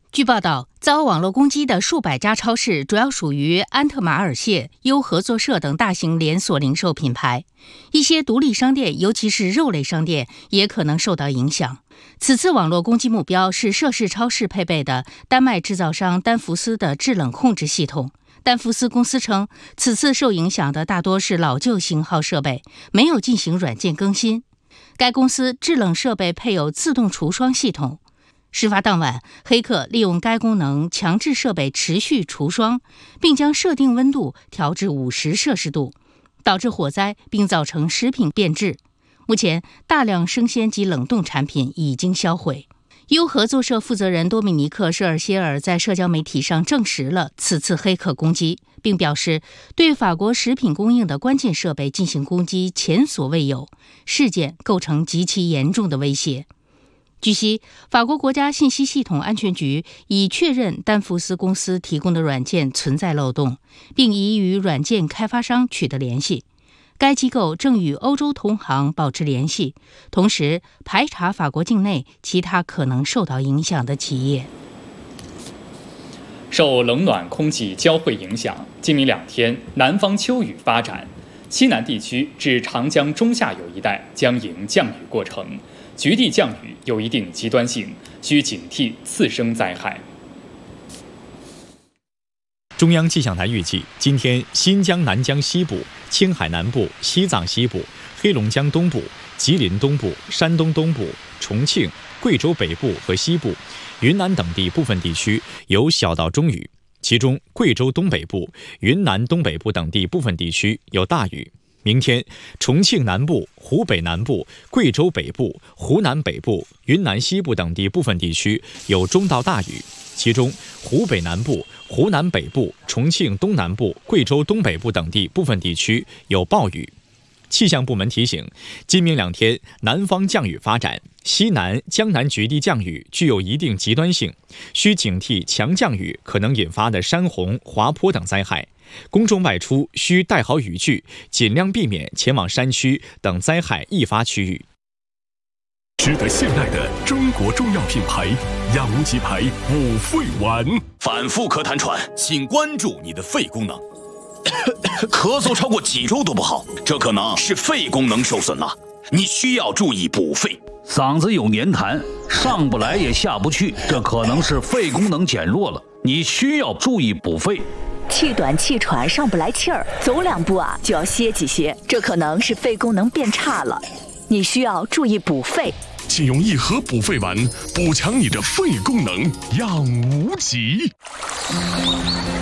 据报道，遭网络攻击的数百家超市主要属于安特马尔谢、优合作社等大型连锁零售品牌，一些独立商店，尤其是肉类商店，也可能受到影响。此次网络攻击目标是涉事超市配备的丹麦制造商丹福斯的制冷控制系统。丹福斯公司称，此次受影响的大多是老旧型号设备，没有进行软件更新。该公司制冷设备配有自动除霜系统。事发当晚，黑客利用该功能强制设备持续除霜，并将设定温度调至50摄氏度，导致火灾并造成食品变质。目前，大量生鲜及冷冻产品已经销毁。优合作社负责人多米尼克·舍尔歇尔在社交媒体上证实了此次黑客攻击，并表示对法国食品供应的关键设备进行攻击前所未有，事件构成极其严重的威胁。据悉，法国国家信息系统安全局已确认丹福斯公司提供的软件存在漏洞，并已与软件开发商取得联系。该机构正与欧洲同行保持联系，同时排查法国境内其他可能受到影响的企业。 受冷暖空气交汇影响，今明2天南方秋雨发展，西南地区至长江中下游一带将迎降雨过程，局地降雨有一定极端性，需警惕次生灾害。 中央气象台预计，今天新疆南疆西部、青海南部、西藏西部、黑龙江东部、吉林东部、山东东部、重庆、贵州北部和西部、云南等地部分地区有小到中雨，其中贵州东北部、云南东北部等地部分地区有大雨。明天，重庆南部、湖北南部、贵州北部、湖南北部、云南西部等地部分地区有中到大雨，其中湖北南部、湖南北部、重庆东南部、贵州东北部等地部分地区有暴雨。气象部门提醒，今明2天南方降雨发展，西南、江南局地降雨具有一定极端性，需警惕强降雨可能引发的山洪、滑坡等灾害。公众外出需带好雨具，尽量避免前往山区等灾害易发区域。 值得信赖的中国中药品牌药无极牌五肺丸， 反复咳痰喘，请关注你的肺功能。咳嗽超过几周都不好，这可能是肺功能受损了，你需要注意补肺。 嗓子有黏痰，上不来也下不去，这可能是肺功能减弱了，你需要注意补肺。 气短气喘，上不来气儿，走2步就要歇几歇，这可能是肺功能变差了，你需要注意补肺。 请用1盒补肺丸补强你的肺功能，养无极。